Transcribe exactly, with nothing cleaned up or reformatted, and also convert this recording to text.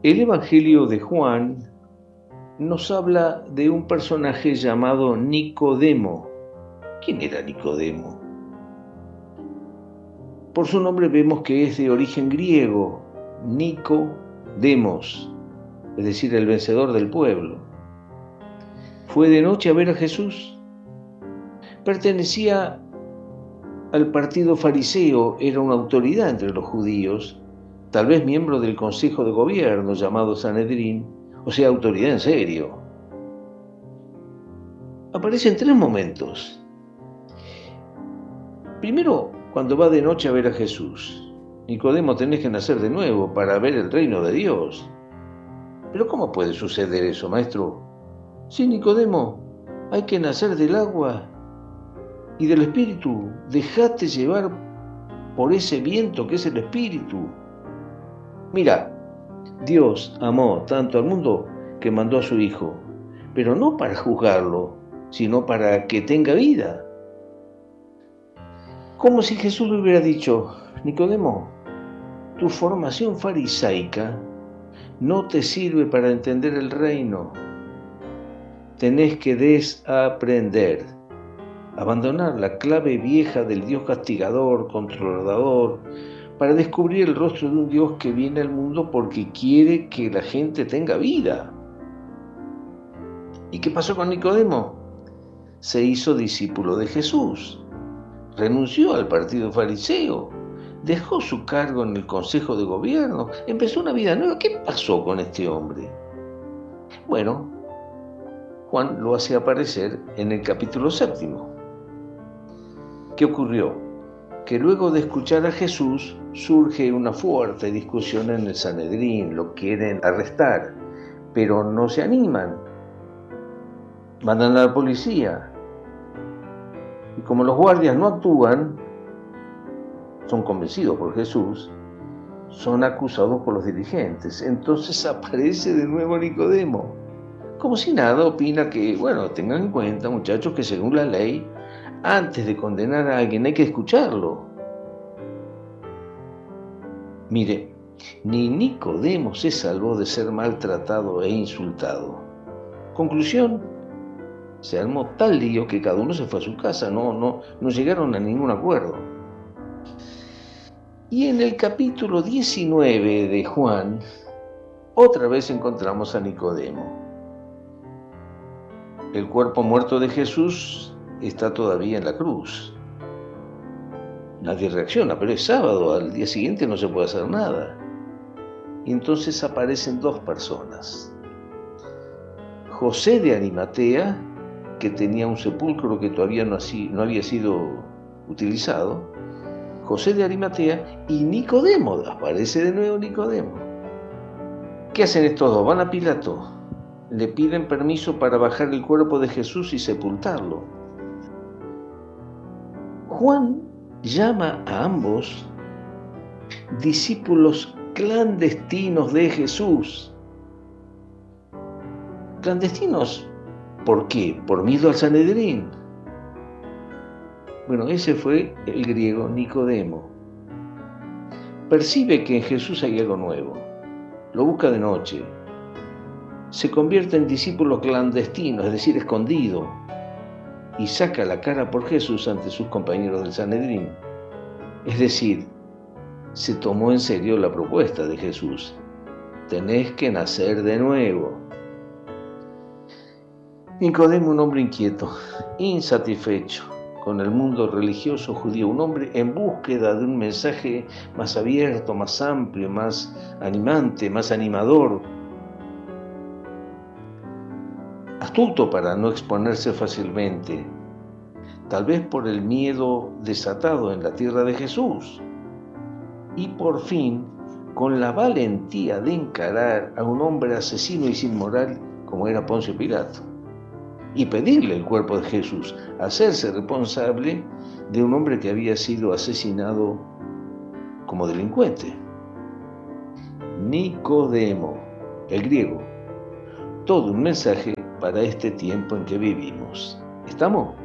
El Evangelio de Juan nos habla de un personaje llamado Nicodemo. ¿Quién era Nicodemo? Por su nombre vemos que es de origen griego, Nicodemos, es decir, el vencedor del pueblo. Fue de noche a ver a Jesús. Pertenecía al partido fariseo, era una autoridad entre los judíos, tal vez miembro del consejo de gobierno llamado Sanedrín, o sea, autoridad en serio. Aparece en tres momentos. Primero, cuando va de noche a ver a Jesús. Nicodemo, tenés que nacer de nuevo para ver el reino de Dios. ¿Pero cómo puede suceder eso, maestro? Sí, Nicodemo, hay que nacer del agua y del Espíritu. Dejate llevar por ese viento que es el Espíritu. Mira, Dios amó tanto al mundo que mandó a su Hijo, pero no para juzgarlo, sino para que tenga vida. Como si Jesús le hubiera dicho: Nicodemo, tu formación farisaica no te sirve para entender el reino. Tenés que desaprender, abandonar la clave vieja del Dios castigador, controlador, para descubrir el rostro de un Dios que viene al mundo porque quiere que la gente tenga vida. ¿Y qué pasó con Nicodemo? Se hizo discípulo de Jesús, renunció al partido fariseo, dejó su cargo en el consejo de gobierno, empezó una vida nueva. ¿Qué pasó con este hombre? Bueno, Juan lo hace aparecer en el capítulo séptimo. ¿Qué ocurrió? Que luego de escuchar a Jesús surge una fuerte discusión en el Sanedrín, lo quieren arrestar, pero no se animan. Mandan a la policía. Y como los guardias no actúan, son convencidos por Jesús, son acusados por los dirigentes. Entonces aparece de nuevo Nicodemo. Como si nada, opina que, bueno, tengan en cuenta, muchachos, que según la ley, antes de condenar a alguien hay que escucharlo. Mire, ni Nicodemo se salvó de ser maltratado e insultado. Conclusión, se armó tal lío que cada uno se fue a su casa, no, no, no llegaron a ningún acuerdo. Y en el capítulo diecinueve de Juan, otra vez encontramos a Nicodemo. El cuerpo muerto de Jesús está todavía en la cruz. Nadie reacciona, pero es sábado, al día siguiente no se puede hacer nada. Y entonces aparecen dos personas. José de Arimatea, que tenía un sepulcro que todavía no, así, no había sido utilizado. José de Arimatea y Nicodemo, aparece de nuevo Nicodemo. ¿Qué hacen estos dos? Van a Pilato. Le piden permiso para bajar el cuerpo de Jesús y sepultarlo. Juan llama a ambos discípulos clandestinos de Jesús. ¿Clandestinos? ¿Por qué? ¿Por miedo al Sanedrín? Bueno, ese fue el griego Nicodemo. Percibe que en Jesús hay algo nuevo. Lo busca de noche. Se convierte en discípulo clandestino, es decir, escondido, y saca la cara por Jesús ante sus compañeros del Sanedrín. Es decir, se tomó en serio la propuesta de Jesús. Tenés que nacer de nuevo. Nicodemo, un hombre inquieto, insatisfecho con el mundo religioso judío, un hombre en búsqueda de un mensaje más abierto, más amplio, más animante, más animador. Astuto para no exponerse fácilmente, tal vez por el miedo desatado en la tierra de Jesús, y por fin con la valentía de encarar a un hombre asesino y sin moral como era Poncio Pilato, y pedirle el cuerpo de Jesús, hacerse responsable de un hombre que había sido asesinado como delincuente. Nicodemo, el griego, todo un mensaje para este tiempo en que vivimos. ¿Estamos?